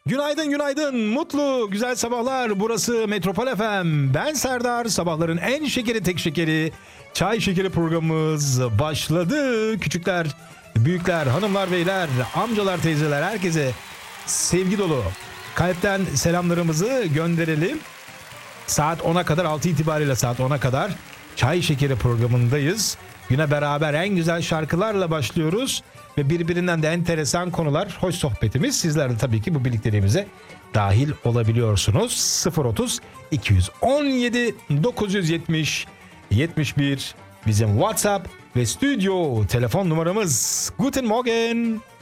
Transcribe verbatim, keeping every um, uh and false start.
Günaydın günaydın mutlu güzel sabahlar, burası Metropol F M. Ben Serdar. Sabahların en şekeri tek şekeri çay şekeri programımız başladı. Küçükler, büyükler, hanımlar, beyler, amcalar, teyzeler, herkese sevgi dolu kalpten selamlarımızı gönderelim. Saat ona kadar, altı itibariyle saat ona kadar çay şekeri programındayız. Güne beraber en güzel şarkılarla başlıyoruz ve birbirinden de enteresan konular, hoş sohbetimiz. Sizler de tabii ki bu birlikteliğimize dahil olabiliyorsunuz. sıfır otuz iki on yedi dokuz yetmiş yetmiş bir bizim WhatsApp ve stüdyo telefon numaramız. Guten Morgen.